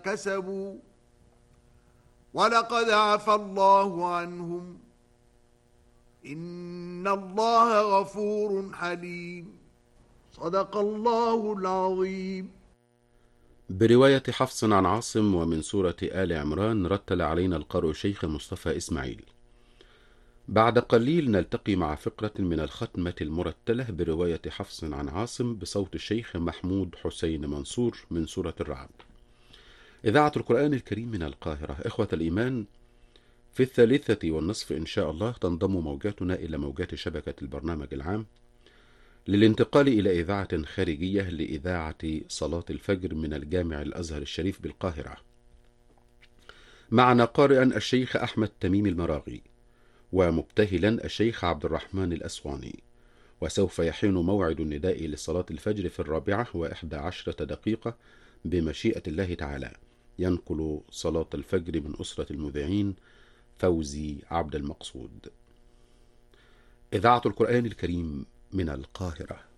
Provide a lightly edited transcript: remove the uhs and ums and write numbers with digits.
كسبوا ولقد عفى الله عنهم إن الله غفور حليم. صدق الله العظيم. برواية حفص عن عاصم ومن سورة آل عمران، رتل علينا القارئ الشيخ مصطفى إسماعيل. بعد قليل نلتقي مع فقرة من الختمة المرتلة برواية حفص عن عاصم بصوت الشيخ محمود حسين منصور من سورة الرعد. إذاعة القرآن الكريم من القاهرة. إخوة الإيمان، في 3:30 إن شاء الله تنضم موجاتنا إلى موجات شبكة البرنامج العام للانتقال إلى إذاعة خارجية لإذاعة صلاة الفجر من الجامع الأزهر الشريف بالقاهرة. معنا قارئا الشيخ أحمد تميم المراغي، ومبتهلا الشيخ عبد الرحمن الأسواني. وسوف يحين موعد النداء لصلاة الفجر في 4:11 بمشيئة الله تعالى. ينقل صلاة الفجر من أسرة المذيعين فوزي عبد المقصود. إذاعة القرآن الكريم من القاهرة.